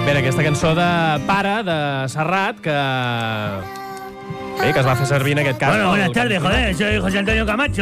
Bé, aquesta cançó de Para, de Serrat, que es va fer servir en aquest cas. Bueno, buenas tardes, joder, soy José Antonio Camacho.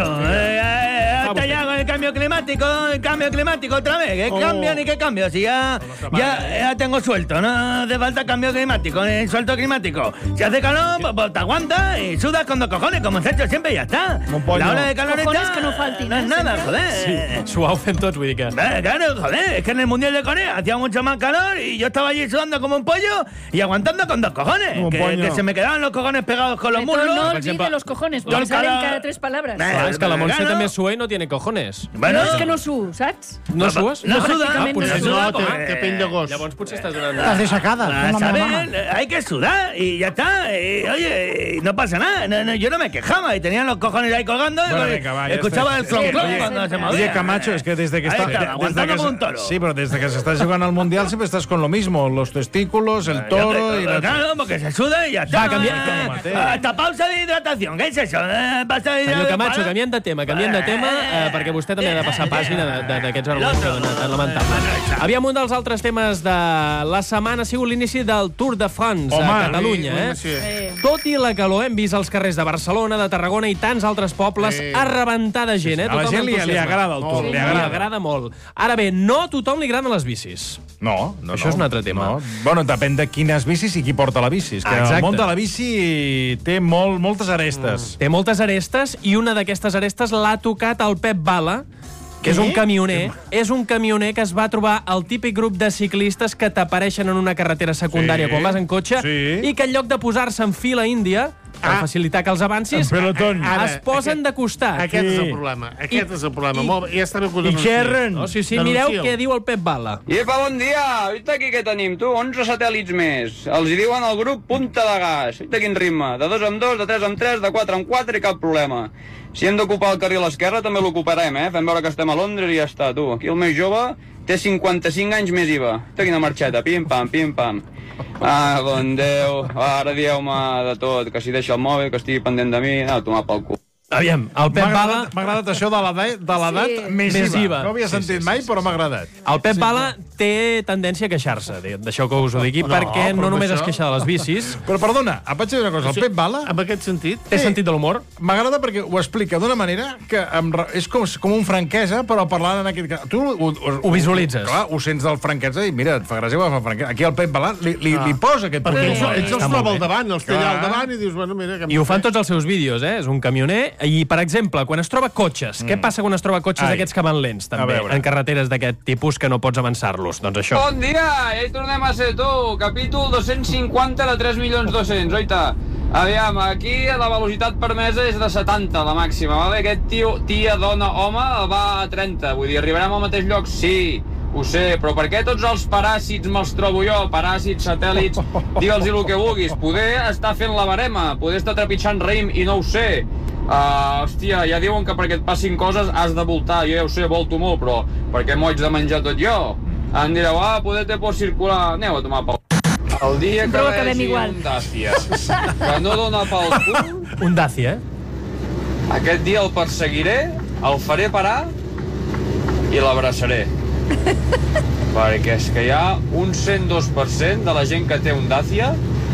Hasta ya con el cambio climático otra vez. ¿Qué cambio ni qué cambio? Si ya tengo suelto, no hace falta cambio climático, ni suelto climático. Si hace calor, pues te aguantas y sudas con dos cojones, como se ha hecho siempre y ya está. La ola de calor cojones que no faltin, no es nada, joder. Sí, suau fent tots, vull dir que... Claro, joder, es que en el Mundial de Corea hacía mucho más calor y yo estaba allí sudando como un pollo y aguantando con dos cojones. Que se me quedaban los cojones pegados con los muslos. No olvide los cojones, porque salen cada 3 palabras. És que la Montse també sua i no tiene cojones. Bueno, és que no suo, saps? No sues? No suda. Pràcticament no suda. Té pell de gos. Llavors potser estàs donant... Las desacadas, con la mamá. Hay que sudar y ya está. Oye, no pasa nada. Yo no me quejaba y tenía los cojones ahí colgando. Escuchaba el clon cuando se movía. Oye, Camacho, es que desde que aguantando como un toro. Sí, pero desde que se está jugando al Mundial siempre estás con lo mismo. Los testículos, el toro y la... Claro, porque se suda y ya está. Va, canviem... Hasta pausa de hidratación. ¿Qué es eso? Senyor Camacho, canviem de tema, perquè vostè també ha de passar pàgina d'aquests arguments que ha donat tan lamentables. Aviam, un dels altres temes de la setmana ha sigut l'inici del Tour de France a Catalunya. Tot i la calor, hem vist als carrers de Barcelona, de Tarragona i tants altres pobles a rebentar de gent. A la gent li agrada el Tour. Li agrada molt. Ara bé, no a tothom li agraden les bicis. No. Això és un altre tema. Bueno, depèn de quines bicis i qui porta la bici. Que el món de la bici té moltes arestes. Té moltes arestes i una d'aquestes arestes l'ha tocat el Pep Bala, que és un camioner. És un camioner que es va trobar el típic grup de ciclistes que t'apareixen en una carretera secundària quan vas en cotxe i que en lloc de posar-se en fila índia per facilitar que els avancis, es posen de costat. Aquest és el problema. Ja està bé que ho I xerren. Sí, mireu què diu el Pep Bala. Iepa, bon dia! Oita aquí què tenim, tu? 11 satèl·lits més. Els hi diuen al grup punta de gas. Oita quin ritme. De 2 en 2, de 3 en 3, de 4 en 4 i cap problema. Si hem d'ocupar el carril a l'esquerra també l'ocuparem, Fem veure que estem a Londres i ja està, tu. Aquí el més jove té 55 anys més IVA. Oita quina marxeta. Pim-pam, pim-pam. Ah, bon Déu. Ara dieu-me de tot, que si deixa el mòbil, que estigui pendent de mi, a tomar pel cul. Aviam, el Pep Bala... M'ha agradat això de l'edat més IVA. No havia sentit mai, però m'ha agradat. El Pep Bala té tendència a queixar-se, deixeu que us ho digui, perquè no només es queixa de les bicis... Però perdona, vaig dir una cosa, el Pep Bala... En aquest sentit... Té sentit de l'humor? M'agrada perquè ho explica d'una manera que és com un franquesa, però parlant en aquest cas... Tu ho visualitzes. Clar, ho sents del franquesa i mira, et fa gràcia que fa franquesa. Aquí el Pep Bala li posa aquest punt. Perquè ells els troba al davant, els té allà al davant i dius, bueno, mira... I ho fan tots els seus vídeos, És un camioner. I, per exemple, quan es troba cotxes, què passa quan es troba cotxes d'aquests que van lents, també, en carreteres d'aquest tipus que no pots avançar-los? Doncs això. Bon dia, ja hi tornem a ser, tu. Capítol 250 de 3.200.000, oita. Aviam, aquí la velocitat permesa és de 70, la màxima, vale? Aquest tia, dona, home, va a 30. Vull dir, arribarem al mateix lloc? Sí, ho sé, però per què tots els paràsits me'ls trobo jo? Paràsits, satèl·lits, digue'ls-hi el que vulguis. Poder estar fent la barema, poder estar trepitjant raïm i no ho sé. Hòstia, ja diuen que perquè et passin coses has de voltar. Jo ja ho sé, volto molt, però per què m'ho haig de menjar tot jo? Em direu, poder te pot circular. Aneu a tomar pel... El dia que vegi un Dacia que no dona pel cul... Un Dacia, Aquest dia el perseguiré, el faré parar i l'abraçaré. Perquè és que hi ha un 102% de la gent que té un Dacia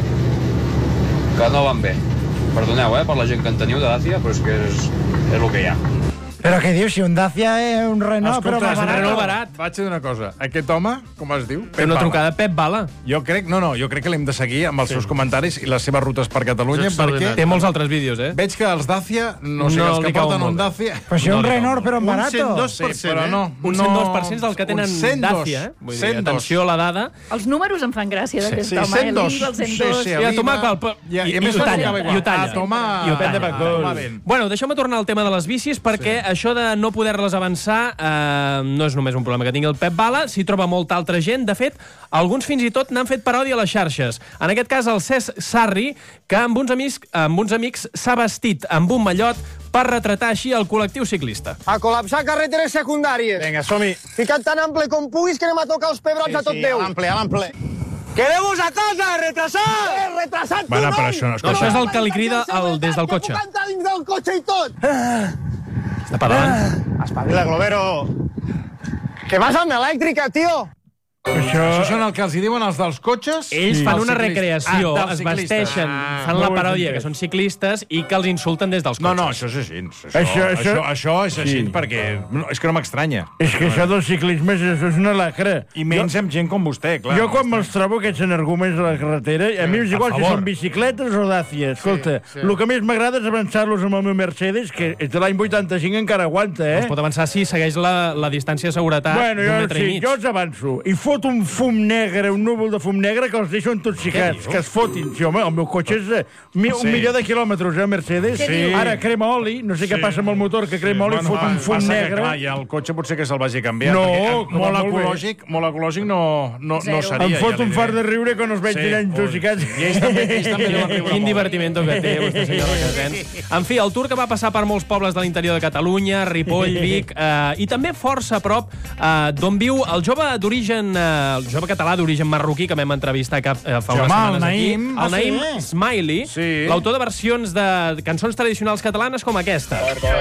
que no van bé. Perdoneu, per la gent que en teniu de Dacia, però és que és el que hi ha. Però què dius, si un Dacia és un Renault, però més un barat. Renault barat. Vaig dir una cosa. Aquest home, com es diu? Té una trucada Pep Bala. Jo crec que l'hem de seguir amb els seus comentaris i les seves rutes per Catalunya, perquè... Té molts altres vídeos, Veig que els Dacia, no sé, els que porten un Dacia... Però si un Renault, però en barato. Un 102%, però no. Un 102% dels que tenen Dacia, Vull dir, atenció a la dada. Els números em fan gràcia d'aquest home, el link del 102. I a tomar I a més ho talla. A tomar... Bueno, deixeu-me tornar al tema de les bicis, perquè això de no poder-les avançar no és només un problema que tingui el Pep Bala, s'hi troba molta altra gent. De fet, alguns fins i tot n'han fet paròdia a les xarxes. En aquest cas, el Cesc Sarri, que amb uns amics s'ha vestit amb un mallot per retratar així el col·lectiu ciclista. A col·lapsar carreteres secundàries. Vinga, som-hi. Fica't tan ample com puguis que anem a tocar els pebrots a tot Déu. A l'ample. Quedemos a casa, retrasat! Retrasat, tu, bueno, però això Això és el que li crida des del cotxe. Que puc entrar dins del cotxe i tot. Està parlant. Espavila, Globero. Que vas amb elèctrica, tio. Això són el que els hi diuen els dels cotxes? Ells fan una recreació, es vesteixen, fan la paròdia que són ciclistes i que els insulten des dels cotxes. No, això és així. Això és així perquè... És que no m'estranya. És que això del ciclisme és una lacra. I menys amb gent com vostè, clar. Jo quan me'ls trobo, aquests energúmens a la carretera, a mi és igual si són bicicletes o dàcies. Escolta, el que més m'agrada és avançar-los amb el meu Mercedes, que és de l'any 85 encara aguanta, Els pot avançar si segueix la distància de seguretat d'un metre i mig. Jo els avanço. I fot un fum negre, un núvol de fum negre que els deixo intoxicats, que es fotin. Sí, home, el meu cotxe és 1 milió de quilòmetres, Mercedes. Ara crema oli, no sé què passa amb el motor, que crema oli, fot un fum negre. I el cotxe potser que se'l vagi a canviar. No, molt ecològic no seria. Em fot un fart de riure quan els veig allà intoxicats. Quin divertimento que té vostè, senyor Recasens. En fi, el Tour que va passar per molts pobles de l'interior de Catalunya, Ripoll, Vic, i també força a prop d'on viu el jove d'origen el jove català d'origen marroquí que vam entrevistar fa unes setmanes aquí. El Naïm Smiley, l'autor de versions de cançons tradicionals catalanes com aquesta.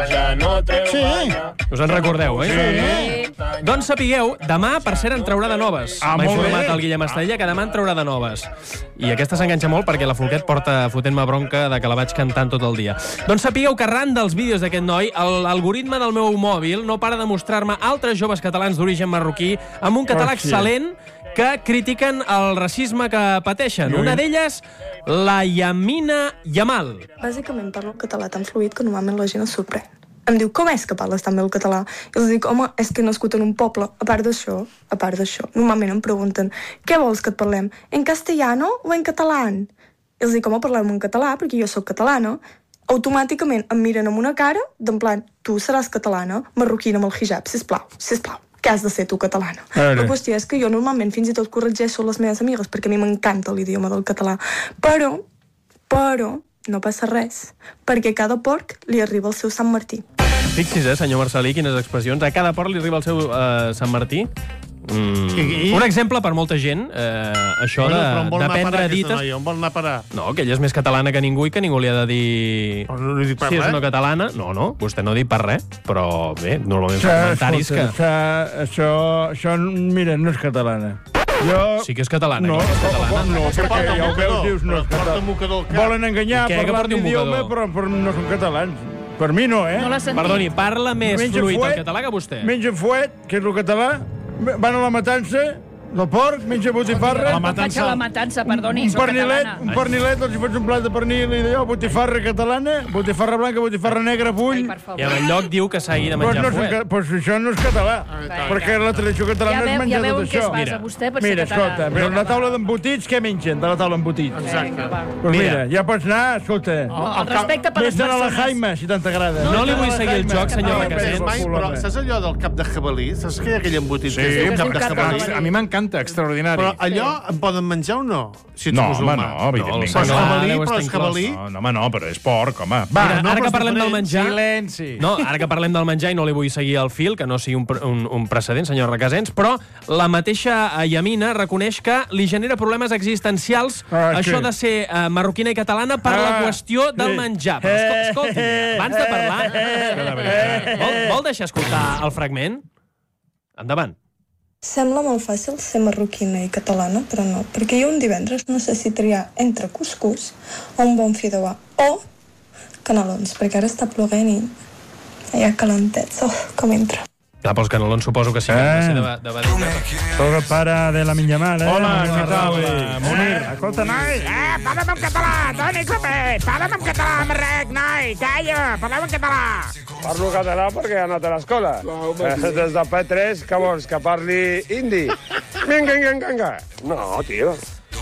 Us en recordeu, Doncs sapigueu, demà, per cert, en traurà de noves. M'ha informat el Guillem Estella que demà en traurà de noves. I aquesta s'enganxa molt perquè la Folquet porta fotent-me bronca de que la vaig cantant tot el dia. Doncs sapigueu que arran dels vídeos d'aquest noi, l'algoritme del meu mòbil no para de mostrar-me altres joves catalans d'origen marroquí amb un català excel·lent que critiquen el racisme que pateixen. Una d'elles, la Yamina Yamal. Bàsicament parlo el català tan fluid que normalment la gent es sorprèn. Em diu, com és que parles tan bé el català? I els dic, home, és que he nascut en un poble. A part d'això, normalment em pregunten, què vols que et parlem? En castellano o en català? I els dic, home, parlem en català, perquè jo sóc catalana. Automàticament em miren amb una cara, d'en plan, tu seràs catalana, marroquina amb el hijab, sisplau. Que has de ser tu catalana. La qüestió és que jo normalment fins i tot corregeixo les meves amigues perquè a mi m'encanta l'idioma del català. Però no passa res, perquè a cada porc li arriba el seu Sant Martí. Fixi's, senyor Marcelí, quines expressions. A cada porc li arriba el seu Sant Martí. Un exemple per molta gent, això de prendre dites... On vol anar a parar? No, que ella és més catalana que ningú i que ningú li ha de dir... Si és una catalana... No, vostè no ha dit per res, però bé, normalment fan comentaris que... Això, mira, no és catalana. Sí que és catalana. No, perquè ja ho veus, dius, no és catalana. Volen enganyar, parlar l'idioma, però no són catalans. Per mi no, Perdoni, parla més fluid el català que vostè. Menja fuet, que és el català, van a la matança del porc, menja botifarra. Faig a la matança, perdoni, soc catalana. Un pernilet, els hi fots un plat de pernil i d'allò, botifarra catalana, botifarra blanca, botifarra negra, bull. I en lloc diu que s'hagi de menjar fuet. Doncs això no és català, perquè la tradició catalana és menjar tot això. Ja veu què es basa vostè per ser català. Mira, escolta, la taula d'embotits, què mengen de la taula d'embotits? Exacte. Doncs mira, ja pots anar, escolta. El respecte per les persones. Vés a la Jaime, si tant t'agrada. No li vull seguir el joc, senyor Recasens. Però saps allò del cap de jabalí? Saps que hi ha aquell embotit que es diu cap de jabalí? A mi m'encanta, extraordinari. Però allò en poden menjar o no? No, home, no, evidentment. Però és jabalí? No, home, no, però és porc, home. Ara que parlem del menjar... Silenci. No, ara que parlem del menjar i no li vull seguir el fil, que no sigui un precedent, senyor Recasens, però la mateixa Yamina reconeix que li genera problemes existencials això de ser marroquina i catalana per la qüestió del menjar. Però escolti, abans de parlar... Vol deixar escoltar el fragment? Endavant. Sembla molt fàcil ser marroquina i catalana, però no, perquè jo un divendres no sé si triar entre cuscús o un bon fideuà o canelons, perquè ara està plovent i hi ha calentets. Com entra. Clar, pels canelons suposo que sí que ha de ser de vedeta. Soc el pare de la Minya-Mal, Hola, què tal? Munir. Escolta, noi, parla'm en català, Toni Clopet, parla'm en català, Marrec, noi, calla, parlem en català. Parlo català perquè he anat a l'escola. Des de P3, que vols, que parli indi? Vinga. No, tio.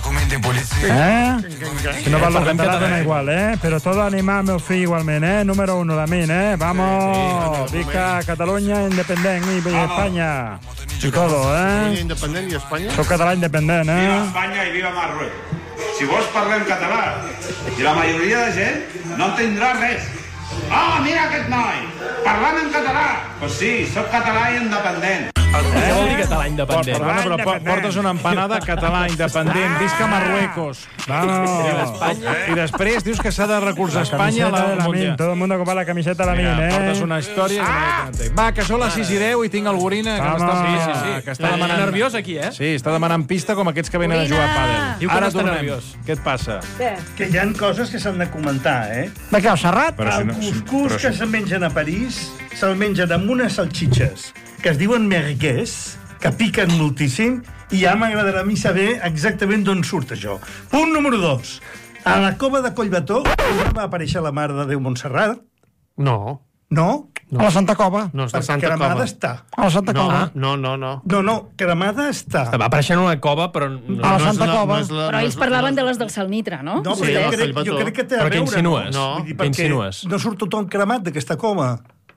Si no parlo català, dona igual, Pero todo animar meu fill igualment, Número 1, Lamin, Vamos, Vica Catalunya independent i Espanya. Y todo, Independent i Espanya? Soc català independent, Viva Espanya i viva Marruecos. Si vols parlem català, i la majoria de gent no entendrà res. Mira aquest noi, parlant en català. Pues sí, soc català i independent. Què vol dir català independent? Perdona, però portes una empanada català independent. Visca Marruecos. I després dius que s'ha de recolzar Espanya a la Mundial. Todo el mundo compra la camiseta de la Min, Portes una història... Va, que són les 6:10 i tinc el Gorina que està demanant... nerviós aquí, Sí, està demanant pista com aquests que venen a jugar a pàdel. Diu que no està nerviós. Què et passa? Que hi ha coses que s'han de comentar, De què, el Serrat? El cuscús que se'n mengen a París se'l mengen amb unes salxitxes que es diuen merguers, que piquen moltíssim, i ja m'agradarà a mi saber exactament d'on surt això. Punt número 2. A la cova de Collbató va aparèixer la Mare de Déu Montserrat. No. No? A la Santa Cova. No, és la Santa Cova. Cremada està. A la Santa Cova. No, cremada està. Va aparèixer en una cova, però... A la Santa Cova. Però ells parlaven de les del Salnitre, no? No, però jo crec que té a veure. Però què insinues? No. Què insinues? No surt tothom cremat d'aquesta cova.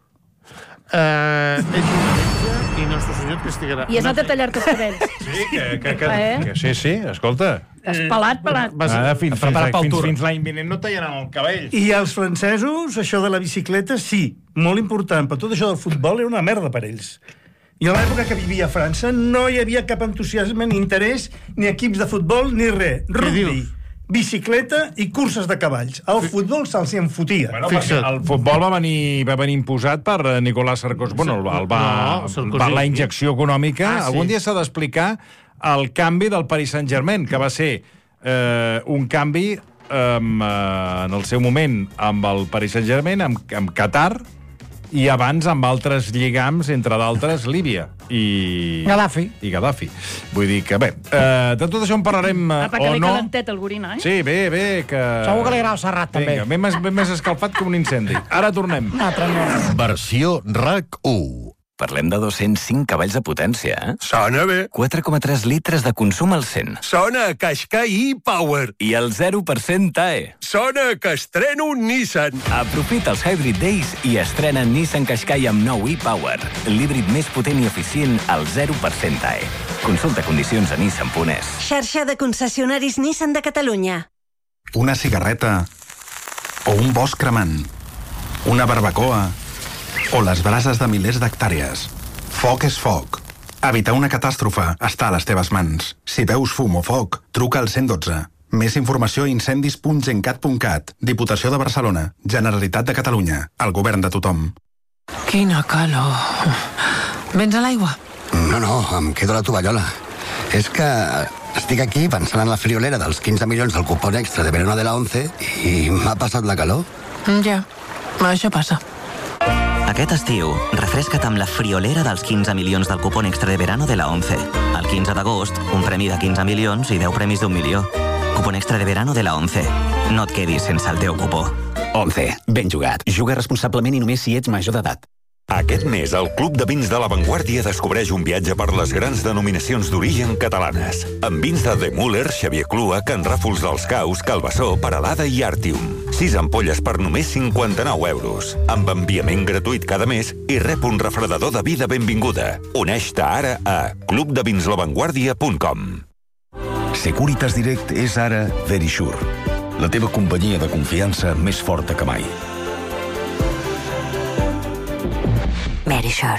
Ell menja i Nostre Senyor et castigarà. I has anat a tallar-te els cabells. Sí, escolta. Pelat. Fins l'any vinent no tallaran el cabell. I els francesos, això de la bicicleta, sí, molt important, però tot això del futbol era una merda per ells. I a l'època que vivia a França no hi havia cap entusiasme ni interès, ni equips de futbol, ni res. Rugby, bicicleta i curses de cavalls. El futbol se'ls hi enfotia. Bueno, el futbol va venir imposat per Nicolas Sarkozy. Bueno, la injecció econòmica. Algun dia s'ha d'explicar el canvi del Paris Saint-Germain, que va ser un canvi en el seu moment amb el Paris Saint-Germain, amb Qatar, i abans amb altres lligams, entre d'altres, Líbia i Gaddafi. Vull dir que, bé, de tot això en parlarem o no. Que ve calentet el Gorina, Sí, bé, que... Segur que li agrada el Serrat, també. Vinga, ben més escalfat que un incendi. Ara tornem. Versió RAC1. Parlem de 205 cavalls de potència, Sona bé. 4,3 litres de consum al 100. Sona a Qashqai e-Power. I el 0% TAE. Sona que estreno un Nissan. Aprofita els Hybrid Days i estrena Nissan Qashqai amb nou e-Power. L'híbrid més potent i eficient al 0% TAE. Consulta condicions a Nissan.es. Xarxa de concessionaris Nissan de Catalunya. Una cigarreta o un bosc cremant. Una barbacoa o les brases de milers d'hectàrees. Foc és foc. Evitar una catàstrofe està a les teves mans. Si veus fum o foc, truca al 112. Més informació a incendis.gencat.cat. Diputació de Barcelona. Generalitat de Catalunya. El govern de tothom. Quina calor. Vens a l'aigua? No, em quedo a la tovallola. És que estic aquí pensant en la friolera dels 15 milions del cupón extra de verano de la 11 i m'ha passat la calor. Ja, això passa. Aquest estiu, refresca't amb la friolera dels 15 milions del cupón extra de verano de la 11. El 15 d'agost, un premi de 15 milions i 10 premis d'1 milió. Cupón extra de verano de la 11. No et quedis sense el teu cupó. 11. Ben jugat. Juga responsablement i només si ets major d'edat. Aquest mes, el Club de Vins de La Vanguardia descobreix un viatge per les grans denominacions d'origen catalanes. Amb vins de Müller, Xavier Clua, Can Ràfols dels Caus, Calbasó, Peralada i Artium. 6 ampolles per només 59 euros. Amb enviament gratuït cada mes i rep un refredador de vida benvinguda. Uneix-te ara a clubdevinslavanguardia.com. Securitas Direct és ara Verisure, la teva companyia de confiança més forta que mai. Verisure.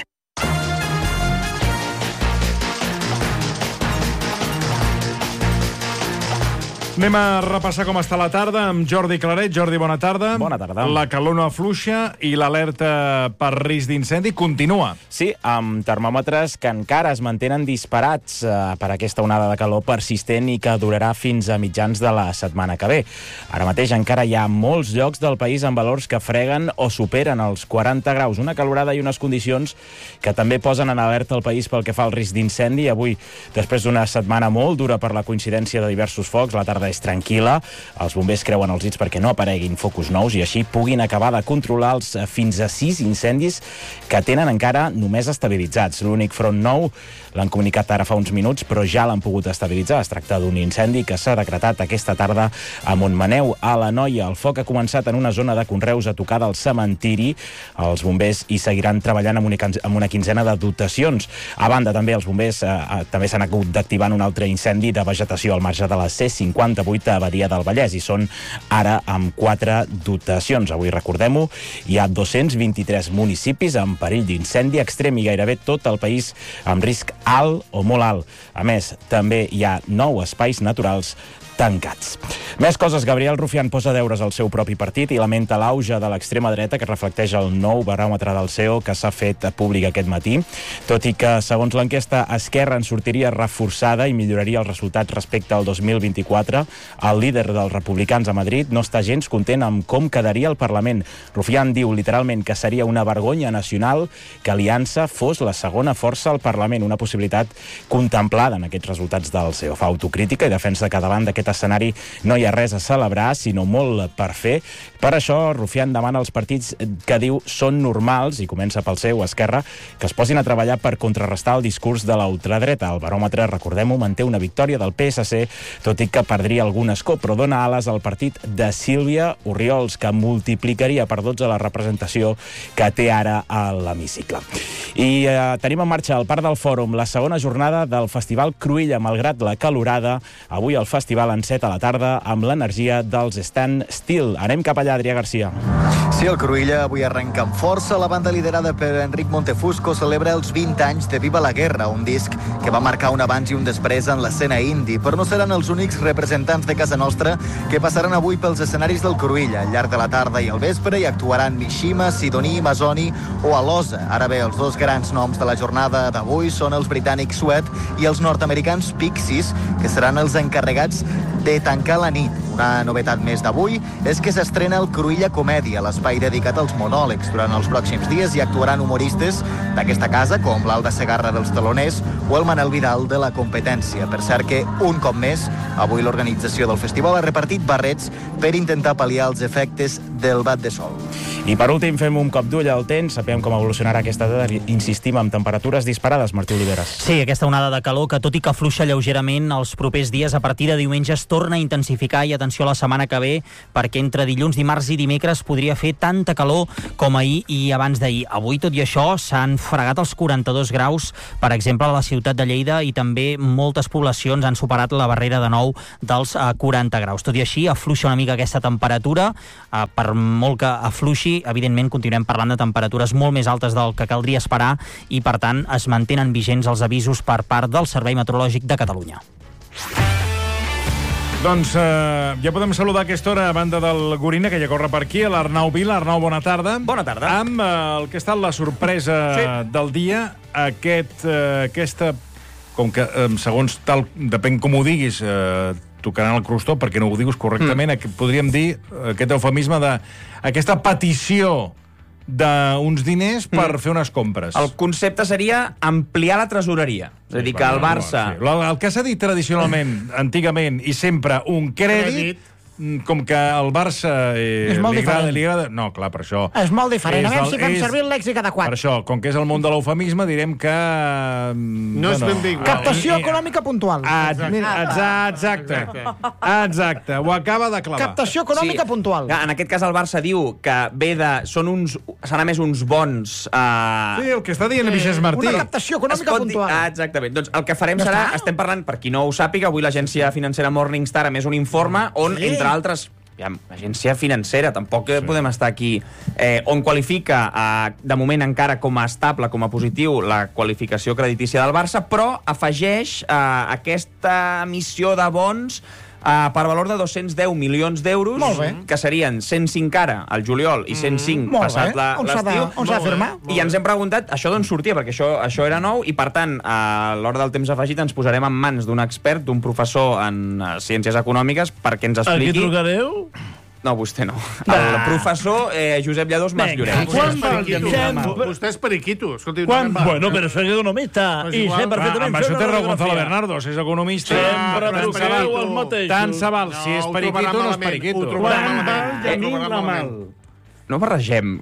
Anem a repassar com està la tarda amb Jordi Claret. Jordi, bona tarda. Bona tarda. La calor no afluixa i l'alerta per risc d'incendi continua. Sí, amb termòmetres que encara es mantenen disparats per aquesta onada de calor persistent i que durarà fins a mitjans de la setmana que ve. Ara mateix encara hi ha molts llocs del país amb valors que freguen o superen els 40 graus. Una calorada i unes condicions que també posen en alerta el país pel que fa al risc d'incendi. Avui, després d'una setmana molt dura per la coincidència de diversos focs, la tarda és tranquil·la. Els bombers creuen els dits perquè no apareguin focus nous i així puguin acabar de controlar els fins a 6 incendis que tenen encara només estabilitzats. L'únic front nou l'han comunicat ara fa uns minuts, però ja l'han pogut estabilitzar. Es tracta d'un incendi que s'ha decretat aquesta tarda a Montmaneu, a l'Anoia. El foc ha començat en una zona de conreus a tocar del cementiri. Els bombers hi seguiran treballant amb una quinzena de dotacions. A banda, també els bombers també s'han hagut d'activar un altre incendi de vegetació al marge de la C50 58 a Badia del Vallès, i són ara amb 4 dotacions. Avui, recordem-ho, hi ha 223 municipis en perill d'incendi extrem i gairebé tot el país amb risc alt o molt alt. A més, també hi ha 9 espais naturals tancats. Més coses, Gabriel Rufián posa deures al seu propi partit i lamenta l'auge de l'extrema dreta que reflecteix el nou baròmetre del CEO que s'ha fet públic aquest matí. Tot i que, segons l'enquesta, Esquerra en sortiria reforçada i milloraria els resultats respecte al 2024, el líder dels republicans a Madrid no està gens content amb com quedaria el Parlament. Rufián diu literalment que seria una vergonya nacional que Aliança fos la segona força al Parlament, una possibilitat contemplada en aquests resultats del CEO. Fa autocrítica i defensa que davant d'aquest escenari no hi ha res a celebrar, sinó molt per fer. Per això, Rufián demana als partits que diu són normals, i comença pel seu, Esquerra, que es posin a treballar per contrarrestar el discurs de la ultradreta. El baròmetre, recordem-ho, manté una victòria del PSC, tot i que perdria algun escó, però dona ales al partit de Sílvia Orriols, que multiplicaria per 12 la representació que té ara a l'hemicicle. I tenim en marxa al Parc del Fòrum la segona jornada del Festival Cruïlla, malgrat la calorada. Avui el festival enceta a la tarda amb l'energia dels Stand Still. Anem cap allà, Adrià Garcia. Sí, el Cruïlla avui arrenca amb força. La banda liderada per Enric Montefusco celebra els 20 anys de Viva la Guerra, un disc que va marcar un abans i un després en l'escena indie. Però no seran els únics representants de casa nostra que passaran avui pels escenaris del Cruïlla. Al llarg de la tarda i al vespre hi actuaran Mishima, Sidoní, Masoni o Alosa. Ara bé, els dos grans noms de la jornada d'avui són els britànics Sweat i els nord-americans Pixies, que seran els encarregats de tancar la nit. Una novetat més d'avui és que s'estrena el Cruïlla Comèdia, l'espai dedicat als monòlegs. Durant els pròxims dies hi actuaran humoristes d'aquesta casa, com l'Alba Segarra dels Teloners o el Manel Vidal de La Competència. Per cert que, un cop més, avui l'organització del festival ha repartit barrets per intentar pal·liar els efectes del bat de sol. I per últim fem un cop d'ull al temps, sapiem com evolucionarà aquesta data, insistim amb temperatures disparades, Martí Oliveres. Sí, aquesta onada de calor que, tot i que afluixa lleugerament els propers dies, a partir de diumenge es torna a intensificar, i atenció a la setmana que ve, perquè entre dilluns, dimarts i dimecres podria fer tanta calor com ahir i abans d'ahir. Avui, tot i això, s'han fregat els 42 graus, per exemple, a la ciutat de Lleida, i també moltes poblacions han superat la barrera de nou dels 40 graus. Tot i així, afluixa una mica aquesta temperatura, per molt que afluixi, evidentment continuem parlant de temperatures molt més altes del que caldria esperar, i per tant es mantenen vigents els avisos per part del Servei Meteorològic de Catalunya. Doncs ja podem saludar a aquesta hora, a banda del Gorina, que ja corre per aquí, l'Arnau Vila. Arnau, bona tarda. Bona tarda. Amb el que ha estat la sorpresa del dia, aquesta, com que segons tal, depèn com ho diguis, tocaran el crostó, perquè no ho diguis correctament, podríem dir aquest eufemisme d'aquesta petició d'uns diners per fer unes compres. El concepte seria ampliar la tresoreria. És a dir, que el Barça... El que s'ha dit tradicionalment, antigament, i sempre un crèdit, com que el Barça és molt diferent. Li agrada... No, clar, per això... És molt diferent. A veure si fem servir el lèxic adequat. Per això, com que és el món de l'eufemisme, direm que... No és ben bé igual. Captació econòmica puntual. Exacte. Ho acaba de clavar. Captació econòmica puntual. En aquest cas el Barça diu que ve de... Serà més uns bons... Sí, el que està dient Vicenç Martí. Una captació econòmica puntual. Exactament. Doncs el que farem serà... Estem parlant, per qui no ho sàpiga, avui l'agència financera Morningstar ha emès un informe on, entre altres, agència financera, tampoc podem estar aquí, on qualifica de moment encara com a estable, com a positiu, la qualificació creditícia del Barça, però afegeix aquesta emissió de bons per valor de 210 milions d'euros, que serien 105 ara al juliol i 105 passat l'estiu. On s'ha de firmar? I ens hem preguntat això d'on sortia, perquè això era nou, i per tant, a l'hora del temps afegit ens posarem en mans d'un expert, d'un professor en ciències econòmiques, perquè ens expliqui... A qui trucareu? No, vostè no. El professor Josep Lladós Mas Lloret. Vostè és periquito. Bueno, però soy economista. I sé perfectament... Amb això té raó Gonzalo Bernardo, si és economista... Sempre truqueu el mateix. Tant se val, si és periquito, no és periquito. Quan val tenir la mal. No barregem.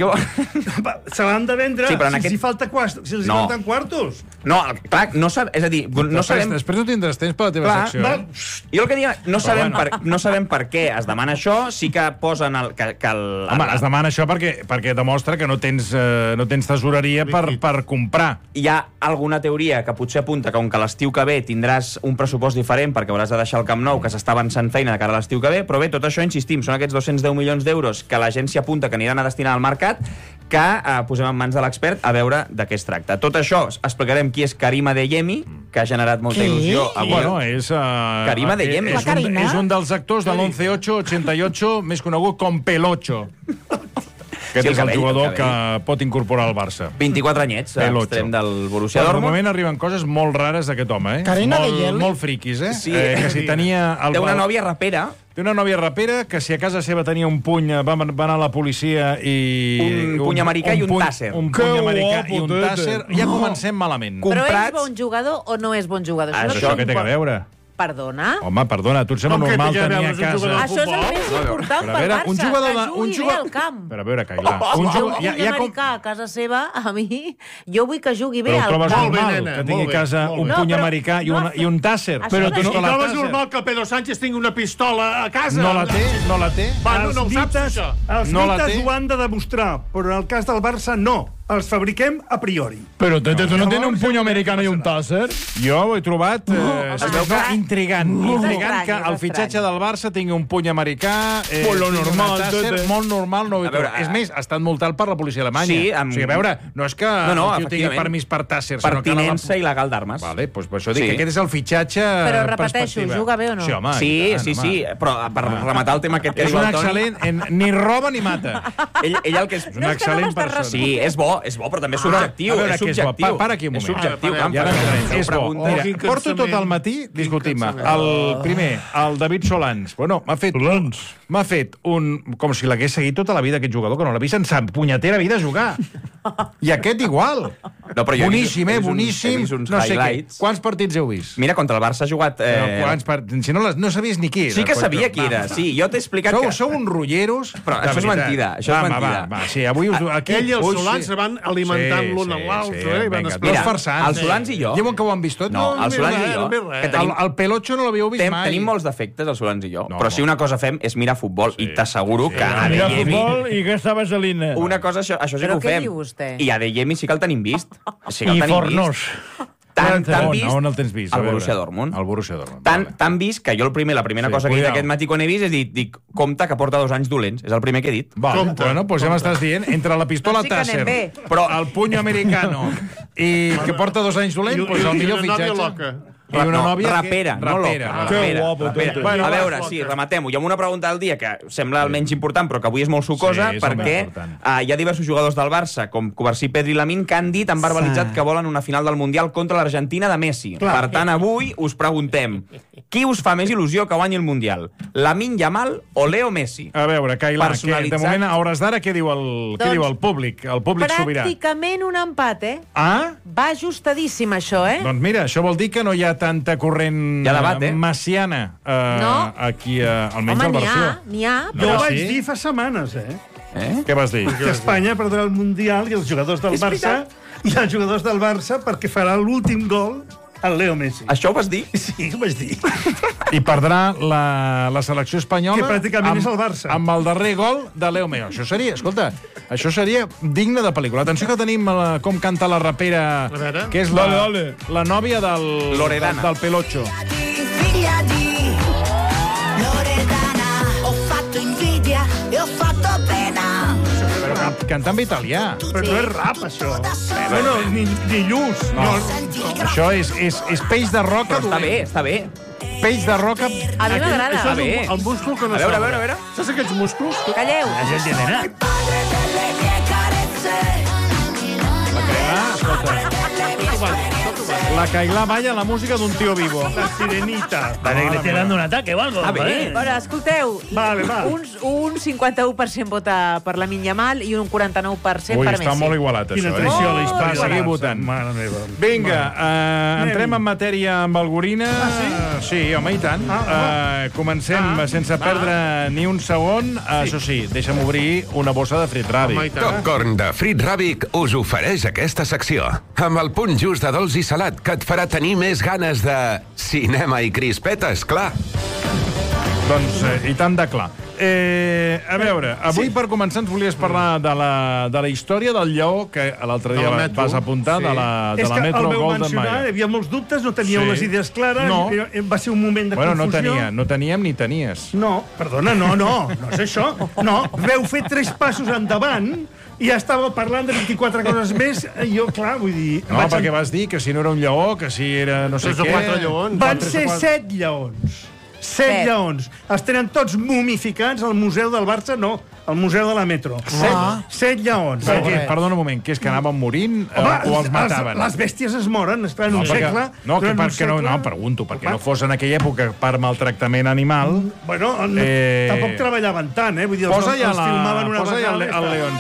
Se l'han de vendre si falta quartos. Si els falten quartos. No, clar, no sabem... És a dir, no sabem... Després no tindràs temps per la teva secció. Jo el que diria, no sabem per què es demana això, sí que posen el... Home, es demana això perquè demostra que no tens tesoreria per comprar. Hi ha alguna teoria que potser apunta que com que l'estiu que ve tindràs un pressupost diferent perquè hauràs de deixar el Camp Nou, que s'està avançant feina de cara a l'estiu que ve, però bé, tot això, insistim, són aquests 210 milions d'euros que l'agència apunta que aniran a destinar al mercat, que posem en mans de l'expert a veure de què es tracta. Tot això explicarem qui és Karim Adeyemi, que ha generat molta il·lusió avui. Bueno, és... Karim Adeyemi. És un dels actors de l'11-8-88, més conegut com Pelocho. Aquest és el jugador que pot incorporar al Barça. 24 anyets, extrem del Borussia Dortmund. De moment arriben coses molt rares d'aquest home, eh? Karim Adeyemi. Molt friquis, eh? Sí. Que si tenia... Té una nòvia rapera. Té una nòvia rapera que si a casa seva tenia un puny, va anar a la policia i... Un puny americà i un tàsser. Un puny americà i un tàsser. Ja comencem malament. Però és bon jugador o no és bon jugador? Això què té a veure? Perdona? Home, perdona, tu et sembla normal tenir a casa... Això és el més important per Barça, que jugui bé al camp. Però a veure, Cailà... Un americà a casa seva, a mi, jo vull que jugui bé al camp. Però ho trobes normal que tingui a casa un puny americà i un tàsser? Però tu no trobes normal que Pedro Sánchez tingui una pistola a casa? No la té? No la té? No ho saps, això. Els mites ho han de demostrar, però en el cas del Barça no. Els fabriquem a priori. Però tu no tens un puny americano i un tàsser? Jo ho he trobat intrigant que el fitxatge del Barça tingui un puny americà, molt normal, no ho he trobat. És més, ha estat multat per la policia alemanya. Sí, o sigui, a veure, no és que el tio tingui permís per tàsser, sinó que... Pertinença il·legal d'armes. Vale, doncs per això dic que aquest és el fitxatge... Però repeteixo, juga bé o no? Sí, home. Sí, però per rematar el tema aquest que diu el Toni... És un excel·lent, ni roba ni mata. Ell el que és una excel·lent persona. Sí, és bo, però també és subjectiu. A veure, para aquí un moment. És subjectiu. És bo. Mira, porto tot el matí discutint-me. Primer, el David Solans. Bueno, m'ha fet un... Com si l'hagués seguit tota la vida, aquest jugador, que no l'ha vist en sa punyetera vida jugar. I aquest igual. Boníssim, boníssim. No sé què. Quants partits heu vist? Mira, contra el Barça ha jugat... Si no sabies ni qui era. Sí que sabia qui era. Sí, jo t'he explicat que... Sou uns rotlleros. Però això és mentida. Va, sí, avui... Ell i el Solans se van alimentant l'un a l'altre. Mira, el Solans i jo... Diuen que ho han vist tot? No, el Solans i jo... El Pelocho no l'havíeu vist mai. Tenim molts defectes, el Solans i jo, però si una cosa fem és mirar futbol, i t'asseguro que Adeyemi... Mira futbol i aquesta vaselina. Una cosa, això sí que ho fem. Però què diu vostè? I Adeyemi sí que el tenim vist. I Fornós. Tan vist... On el tens vist? El Borussia Dortmund. El Borussia Dortmund. Tan vist que jo la primera cosa que he dit aquest matí quan he vist és dic, compte que porta 2 anys dolents. És el primer que he dit. Bueno, doncs ja m'estàs dient, entre la pistola Tasser, però el puny americano i que porta 2 anys dolents, doncs el millor fitxatge. I una nòvia rapera, no loca. Que guapo, tot. A veure, sí, rematem-ho. I amb una pregunta del dia que sembla el menys important, però que avui és molt sucosa, perquè hi ha diversos jugadors del Barça, com Covarsí, Pedri i Lamine, que han dit, han verbalitzat que volen una final del Mundial contra l'Argentina de Messi. Per tant, avui us preguntem, qui us fa més il·lusió que guanyi el Mundial? Lamine Yamal o Leo Messi? A veure, Cailà, de moment, a hores d'ara, què diu el públic? El públic sobirà. Pràcticament un empat, Ah? Va ajustadíssim, això, Doncs mira, això vol dir que no hi ha tanta corrent messiana aquí, almenys al Barça. N'hi ha, però... Jo ho vaig dir fa setmanes, Què vas dir? Que Espanya perdrà el Mundial i els jugadors del Barça perquè farà l'últim gol el Leo Messi. Això ho vas dir? Sí, ho vaig dir. I perdrà la selecció espanyola... Que pràcticament és el Barça. Amb el darrer gol de Leo Messi. Això seria digne de pel·lícula. Atenció que tenim com canta la rapera, que és la nòvia del Pelocho. Figlia di Loredana, ho fatto invidia e ho fatto pena. Canta en italià. Però no és rap, això. Bueno, ni lluç. Això és peix de roca. Però està bé. Peix de roca... A mi m'agrada. Això és el múscul que no sap. A veure. Saps aquests músculs? Calleu. La gent tiene, La crema, escolta. La Cailà balla la música d'un tío vivo. La sirenita. Parece que le esté dando un ataque o algo. Bueno, escolteu, Vale, va. un 51% vota per la Yamal i un 49% Ui, per Messi. està molt igualat, Quina això. tradició a la història. Va seguir del Barça. votant. Mare meva. Vinga, entrem en matèria amb el Gorina. Sí, home, i tant. Comencem sense perdre ni un segon. Això sí, deixa'm obrir una bossa de Frit Ràbic. Popcorn de Frit Ràbic us ofereix aquesta secció, amb el punt just de dolç i salat que et farà tenir més ganes de cinema i crispetes, clar. Doncs, i tant de clar. A veure, avui per començar ens volies parlar de la història del lleó que l'altre dia vas apuntar, de la Metro Golden Mayer. Hi havia molts dubtes, no teníeu les idees clares, va ser un moment de confusió. No teníem ni tenies. No, perdona, no és això. No, veu fer 3 passos endavant i ja estàveu parlant de 24 coses més. Jo, clar, vull dir... No, perquè vas dir que si no era un lleó, que si era no sé què... 3 o 4 lleons. Van ser 7 lleons. 7 lleons. Els tenen tots mumificats al Museu del Barça, no, al Museu de la Metro. 7 lleons. Perdona un moment, que és que anaven morint o els mataven? Les bèsties es moren, esclar, en un segle. No, pregunto, perquè no fos en aquella època per maltractament animal. Bueno, tampoc treballaven tant, vull dir, els filmaven una vegada. Posa ja el León.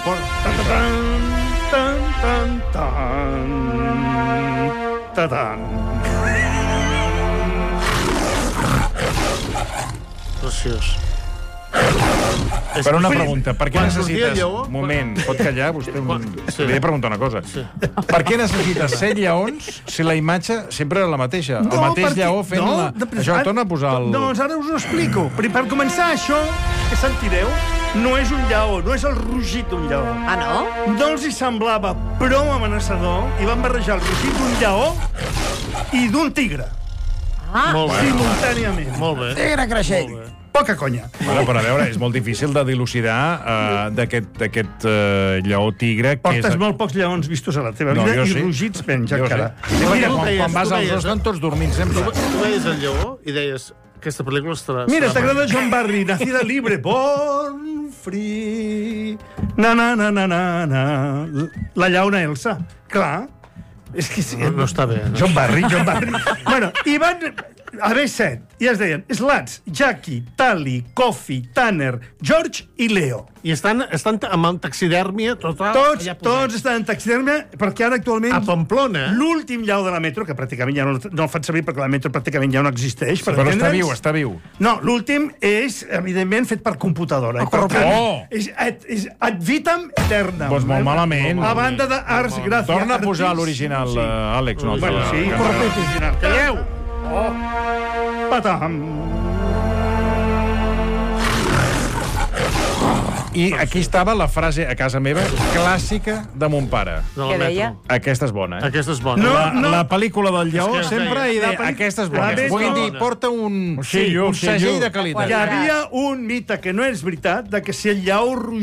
Preciós. Per una pregunta, per què necessites... Un moment, pot callar? Vostè li he de preguntar una cosa. Per què necessites 7 lleons si la imatge sempre era la mateixa? El mateix lleó fent la... Això, torna a posar el... Doncs ara us ho explico. Per començar, això que sentireu no és un lleó, no és el rugit d'un lleó. Ah, no? No els hi semblava prou amenaçador i van barrejar el rugit d'un lleó i d'un tigre. Simultàniament. Molt bé. Tigre creixell. Poca conya. Bueno, però a veure, és molt difícil de dilucidar d'aquest lleó tigre... Portes molt pocs lleons vistos a la teva vida i rugits menys encara. Quan vas als dos estan tots dormint sempre. Tu veies el lleó i deies, aquesta pel·lícula estarà... Mira, t'agrada Joan Barri, Nacida Libre, Born Free... Na. La llauna Elsa. Clar. És que sí. No està bé. Joan Barri. Bueno, i van haver 7. I es deien Slats, Jackie, Tali, Kofi, Tanner, George i Leo. I estan amb taxidèrmia total? Tots estan en taxidèrmia, perquè ara actualment... A Pamplona. L'últim lleó de la Metro, que pràcticament ja no el fan servir perquè la Metro pràcticament ja no existeix. Però està viu. No, l'últim és, evidentment, fet per computadora. És ad vitam aeternam. Doncs molt malament. A banda d'Ars Gràcia. Torna a posar l'original, Àlex. Bueno, sí, original. Calleu! Patam! I aquí estava la frase a casa meva clàssica de mon pare. Què deia? Aquesta és bona, Aquesta és bona. La pel·lícula del lleó sempre hi deia aquesta és bona. Vull dir, porta un segell de qualitat. Hi havia un mite que no és veritat, de que si el lleó